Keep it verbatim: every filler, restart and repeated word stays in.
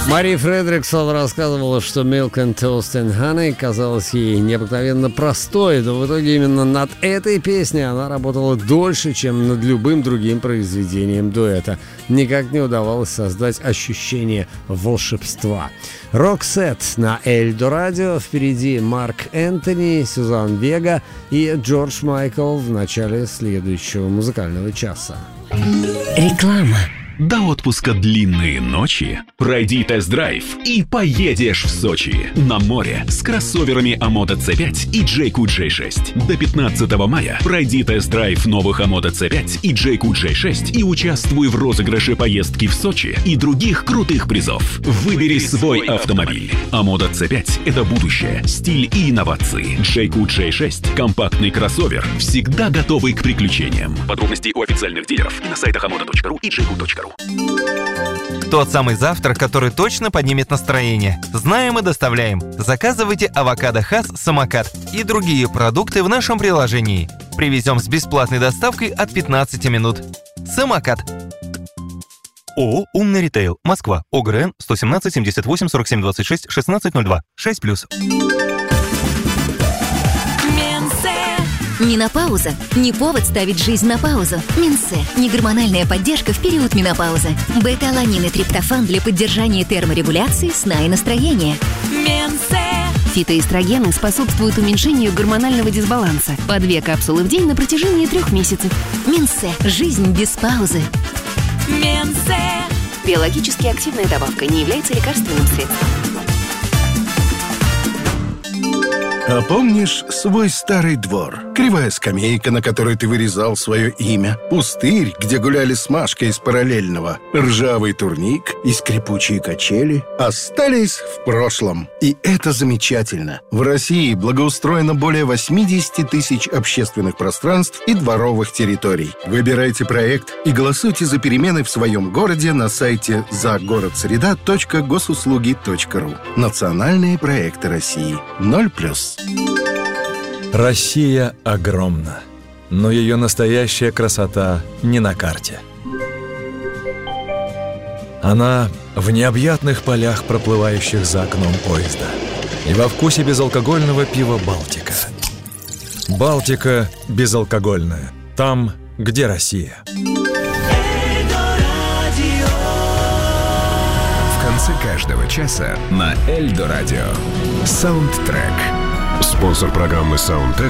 Мари Фредриксон рассказывала, что Milk and Toast and Honey казалась ей необыкновенно простой, но в итоге именно над этой песней она работала дольше, чем над любым другим произведением дуэта. Никак не удавалось создать ощущение волшебства. Роксет на Эльдо Радио. Впереди Марк Энтони, Сюзан Вега и Джордж Майкл в начале следующего музыкального часа. Реклама. До отпуска длинные ночи. Пройди тест-драйв и поедешь в Сочи. На море с кроссоверами Амода си пять и Джейку джей шесть. До пятнадцатого мая пройди тест-драйв новых Амода си пять и Джейку джей шесть и участвуй в розыгрыше поездки в Сочи и других крутых призов. Выбери свой автомобиль. Амода си пять – это будущее, стиль и инновации. Джейку джей шесть – компактный кроссовер, всегда готовый к приключениям. Подробности у официальных дилеров и на сайтах аmoda точка ру и джейку точка ру. Тот самый завтрак, который точно поднимет настроение. Знаем и доставляем. Заказывайте авокадо Хас Самокат и другие продукты в нашем приложении. Привезем с бесплатной доставкой от пятнадцати минут. Самокат. ООО «Умный ритейл». Москва. ОГРН сто семнадцать семьдесят восемь сорок семь двадцать шесть шестнадцать ноль два. шесть плюс. Менопауза. Не повод ставить жизнь на паузу. Минсе. Негормональная поддержка в период менопаузы. Бета-аланин и триптофан для поддержания терморегуляции, сна и настроения. Минсе. Фитоэстрогены способствуют уменьшению гормонального дисбаланса. По две капсулы в день на протяжении трех месяцев. Минсе. Жизнь без паузы. Минсе. Биологически активная добавка, не является лекарственным средством. А помнишь свой старый двор? Кривая скамейка, на которой ты вырезал свое имя. Пустырь, где гуляли с Машкой из параллельного. Ржавый турник и скрипучие качели остались в прошлом. И это замечательно. В России благоустроено более восемьдесят тысяч общественных пространств и дворовых территорий. Выбирайте проект и голосуйте за перемены в своем городе на сайте загородсреда точка госуслуги точка ру. Национальные проекты России. ноль плюс. Россия огромна, но ее настоящая красота не на карте. Она в необъятных полях, проплывающих за окном поезда, и во вкусе безалкогольного пива «Балтика». «Балтика» безалкогольная. Там, где Россия. В конце каждого часа на Эльдо Радио. Саундтрек. Спонсор программы «Саундтрек»